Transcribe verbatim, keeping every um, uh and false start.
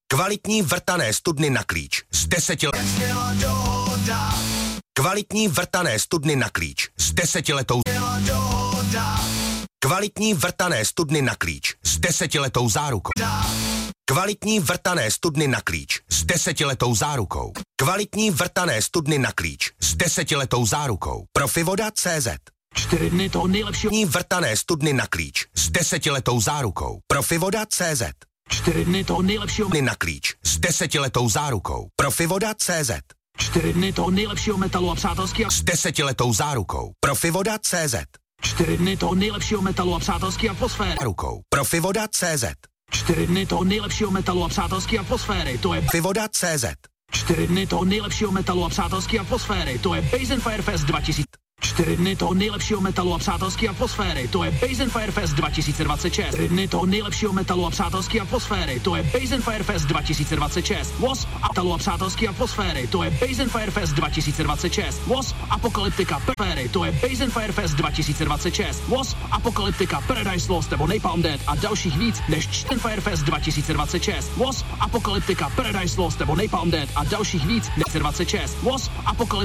Kvalitní vrtané studny na klíč s desetiletou. Kvalitní vrtané studny na klíč s desetiletou. Kvalitní vrtané studny na klíč s desetiletou zárukou. Kvalitní vrtané studny na klíč s desetiletou zárukou. Kvalitní vrtané studny na klíč s desetiletou zárukou. Profivoda tečka cé zet. Čtyři dny toho nejlepšího. Kvalitní vrtané studny na klíč s desetiletou zárukou. Profivoda tečka cé zet. Čtyři dny toho nejlepšího. Na klíč s desetiletou zárukou. Profivoda tečka cé zet. Čtyři dny toho nejlepšího metalu a přátelský a... S desetiletou zárukou. Profivoda tečka cé zet. Čtyři dny toho nejlepšího metalu a přátelský atmosféry. Zárukou. Profivoda tečka cé zet. Čtyři dny toho nejlepšího metalu a přátelský atmosféry. To je... Profivoda tečka cé zet. Čtyři dny toho nejlepšího metalu a přátelský atmosféry. To je Base Firefest dva tisíce. Čtyři dny toho nejlepšího metalu a přátelský atmosféry. To je Base Firefest dva tisíce dvacet šest. Čtyři dny toho nejlepšího metalu a přátelský atmosféry. To je Base Firefest dva tisíce dvacet šest. Wasp a metalu a přátelský atmosféry. To je Base Firefest dva tisíce dvacet šest. Wasp Apokalyptika Perféry. To je Base Firefest dva tisíce dvacet šest. Wasp Apokalyptika Paradise Lost nebo Napalm Death a dalších víc než čtyři Firefest dva tisíce dvacet šest. Wasp Apokalyptika Paradise Lost nebo Napalm Death a dalších víc než dvacet šest. Wasp Apokalyptika